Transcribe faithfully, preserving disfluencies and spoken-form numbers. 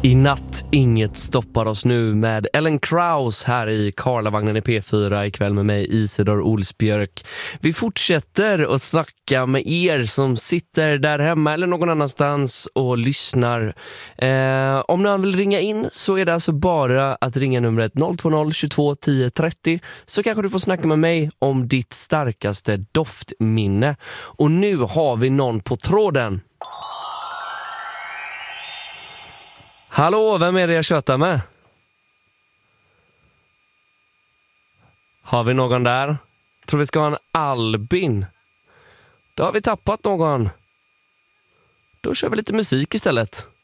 I natt, inget stoppar oss nu med Ellen Krauss här i Karlavagnen i P fyra ikväll med mig Isidor Olsbjörk. Vi fortsätter att snacka med er som sitter där hemma eller någon annanstans och lyssnar. Eh, om någon vill ringa in så är det alltså bara att ringa numret noll två noll tjugotvå tio trettio, så kanske du får snacka med mig om ditt starkaste doftminne. Och nu har vi någon på tråden. Hallå, vem är det jag tjötar med? Har vi någon där? Tror vi ska ha en Albin. Då har vi tappat någon. Då kör vi lite musik istället.